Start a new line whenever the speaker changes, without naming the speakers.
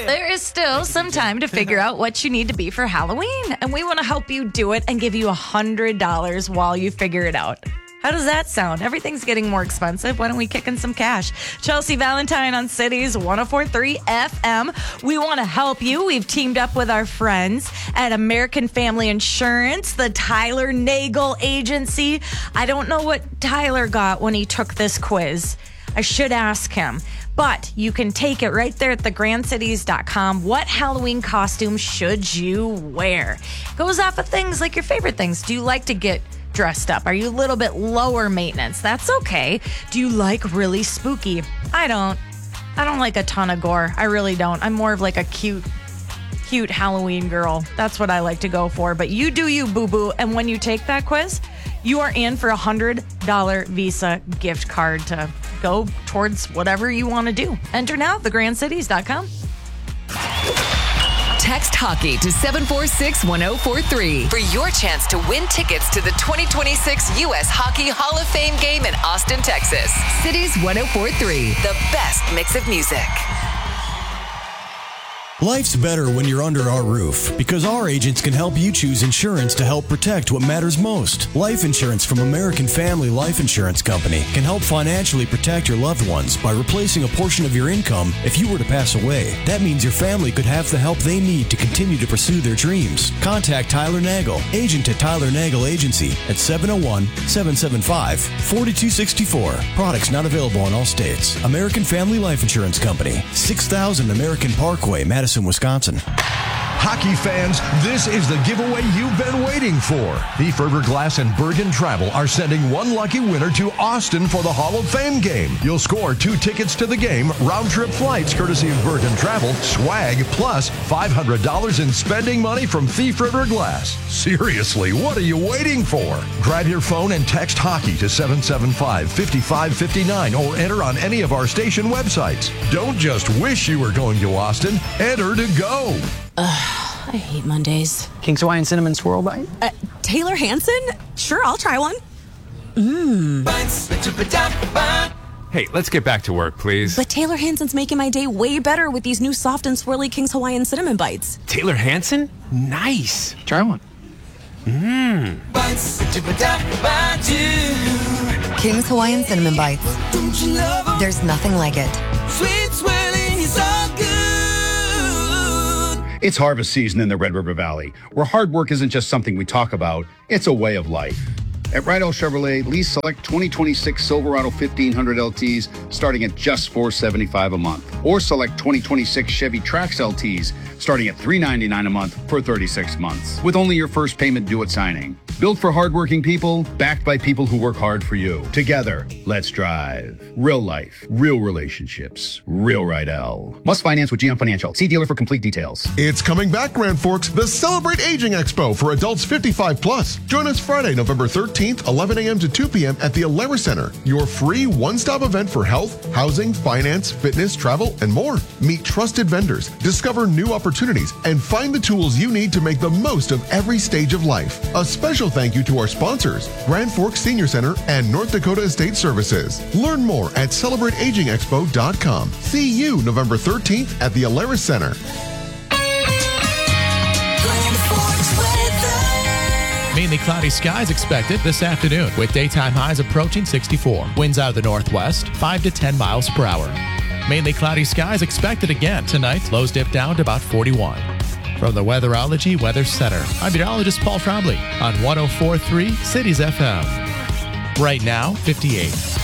There is still some time to figure out what you need to be for Halloween, and we want to help you do it and give you $100 while you figure it out. How does that sound? Everything's getting more expensive. Why don't we kick in some cash? Chelsea Valentine on Cities 104.3 FM. We want to help you. We've teamed up with our friends at American Family Insurance, the Tyler Nagel Agency. I don't know what Tyler got when he took this quiz. I should ask him. But you can take it right there at thegrandcities.com. What Halloween costume should you wear? Goes off of things like your favorite things. Do you like to get dressed up? Are you a little bit lower maintenance? That's okay. Do you like really spooky? I don't like a ton of gore. I really don't. I'm more of like a cute Halloween girl. That's what I like to go for. But you do you, boo-boo. And when you take that quiz, you are in for a $100 Visa gift card to go towards whatever you want to do. Enter now, thegrandcities.com.
Text hockey to 746-1043 for your chance to win tickets to the 2026 U.S. Hockey Hall of Fame game in Austin, Texas. Cities 104.3, the best mix of music.
Life's better when you're under our roof because our agents can help you choose insurance to help protect what matters most. Life insurance from American Family Life Insurance Company can help financially protect your loved ones by replacing a portion of your income if you were to pass away. That means your family could have the help they need to continue to pursue their dreams. Contact Tyler Nagel, agent at Tyler Nagel Agency at 701-775-4264. Products not available in all states. American Family Life Insurance Company, 6000 American Parkway, Madison, Wisconsin.
Hockey fans, this is the giveaway you've been waiting for. Thief River Glass and Bergen Travel are sending one lucky winner to Austin for the Hall of Fame game. You'll score 2 tickets to the game, round-trip flights courtesy of Bergen Travel, swag, plus $500 in spending money from Thief River Glass. Seriously, what are you waiting for? Grab your phone and text hockey to 775-5559 or enter on any of our station websites. Don't just wish you were going to Austin. Enter to go.
I hate Mondays.
King's Hawaiian Cinnamon Swirl Bite?
Taylor Hanson? Sure, I'll try one.
Hey, let's get back to work, please.
But Taylor Hanson's making my day way better with these new soft and swirly King's Hawaiian Cinnamon Bites.
Taylor Hanson? Nice.
Try one.
King's Hawaiian Cinnamon Bites. There's nothing like it.
Sweet swirling is so good.
It's harvest season in the Red River Valley, where hard work isn't just something we talk about, it's a way of life. At Rydell Chevrolet, lease select 2026 Silverado 1500 LTs starting at just $475 a month. Or select 2026 Chevy Trax LTs starting at $399 a month for 36 months. With only your first payment due at signing. Built for hardworking people, backed by people who work hard for you. Together, let's drive. Real life, real relationships, real Rydell. Must finance with GM Financial. See dealer for complete details.
It's coming back, Grand Forks, the Celebrate Aging Expo for adults 55 plus. Join us Friday, November 13th, 11 a.m. to 2 p.m. at the Alara Center, your free one-stop event for health, housing, finance, fitness, travel, and more. Meet trusted vendors, discover new opportunities, and find the tools you need to make the most of every stage of life. A special thank you to our sponsors, Grand Forks Senior Center and North Dakota Estate Services. Learn more at celebrateagingexpo.com. See you November 13th at the Alara Center.
Mainly cloudy skies expected this afternoon with daytime highs approaching 64. Winds out of the northwest, 5 to 10 miles per hour. Mainly cloudy skies expected again tonight. Lows dip down to about 41. From the Weatherology Weather Center, I'm meteorologist Paul Trombley on 104.3 Cities FM. Right now, 58.